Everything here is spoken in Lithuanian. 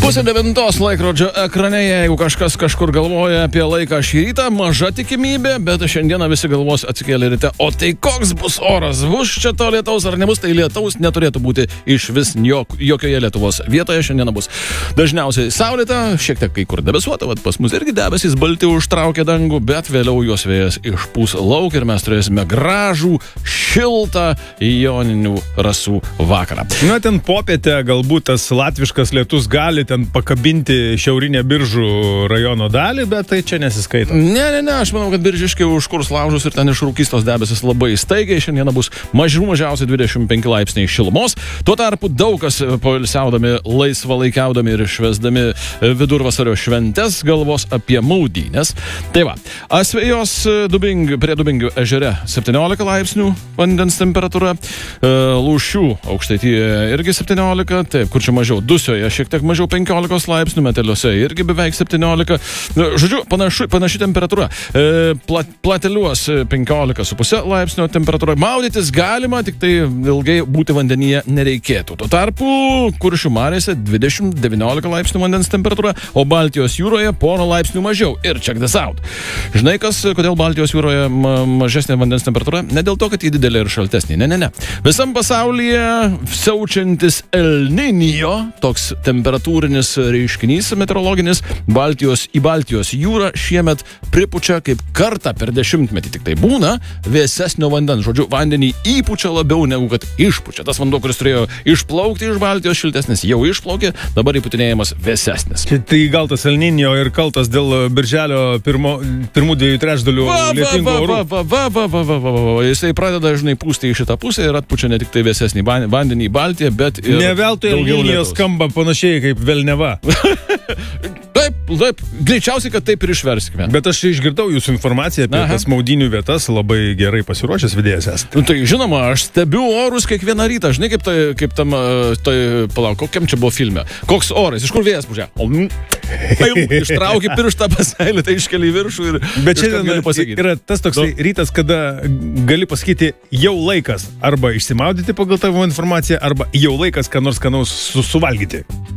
8:09 laikrodžio ekrane, jeigu kažkas kažkur galvoja apie laiką šį rytą, maža tikimybė, bet šiandieną visi galvos atsikėlė ryte. O tai koks bus oras? Bus čia to lietaus ar nebus? Tai lietaus neturėtų būti iš vis jokioje Lietuvos vietoje. Šiandieną bus dažniausiai saulėta, šiek tiek kai kur debesuota, pas mus irgi debesys balti užtraukia dangų, bet vėliau jos vėjas išpūs lauk ir mes turėsime gražų, šiltą joninių rasų vakarą. Na, ten popietę galbūt tas latviškas lietus gali ten pakabinti šiaurinę Biržų rajono dalį, bet tai čia nesiskaito. Ne, aš manau, kad biržiškiai užkurs laužus ir ten išrūkys tos debesis labai staigiai. Šiandieną bus mažiausiai 25 laipsniai šilumos. Tuo tarpu daug kas poilsiaudami, laisvalaikiaudami ir švesdami vidurvasario šventes galvos apie maudynės. Tai va, Asvejos prie Dubingių ežere 17 laipsnių vandens temperatūra, Lūšių Aukštaitijoje irgi 17, taip, kur čia mažiau, Dusioje šiek tiek mažiau 15 laipsnių, Meteliuose irgi beveik 17. Žodžiu, panaši temperatūra. Plateliuos 15,5 laipsnio temperatūra. Maudytis galima, tik tai ilgai būti vandenyje nereikėtų. Tuo tarpu Kuršių mariose 20-19 laipsnių vandens temperatūra, o Baltijos jūroje porą laipsnių mažiau. Ir check this out. Žinai, kodėl Baltijos jūroje mažesnė vandens temperatūra? Ne dėl to, kad ji didelė ir šaltesnė. Ne. Visam pasaulyje siaučiantis El Niño, toks temperatūrinis reiškinys meteorologinis, į Baltijos jūrą šiemet pripučia kaip kartą per dešimtmetį. Tik tai būna vėsesnio vandens. Žodžiu, vandenį įpučia labiau negu kad išpučia. Tas vanduo, kuris turėjo išplaukti iš Baltijos šiltesnis, jau išplaukė, dabar įputinėjimas vėsesnis. Tai gal tas El Niño ir kaltas dėl birželio pirmų 2/3 lietingų orų. Jisai pradeda dažnai pūsti į šitą pusę ir atpučia ne tik tai vėsesnį vandenį į Baltiją, bet ir ne veltui El Niño skamba panašiai kaip velneva. Taip, greičiausiai, kad taip ir išverskime. Bet aš išgirdau jūsų informaciją apie tas maudynių vietas, labai gerai pasiruošęs vedėjas esate. Tai žinoma, aš stebiu orus kiekvieną rytą. Žinai, kaip tam, palauk, kokiam čia buvo filme. Koks oras, iš kur vėjas pučia? Ištrauki pirštą pasailį, tai iškeli į viršų ir bet šiandien yra tas toksai rytas, kada gali pasakyti jau laikas arba išsimaudyti pagal tavo informaciją, arba jau laikas, ką nors skanaus suvalgyti.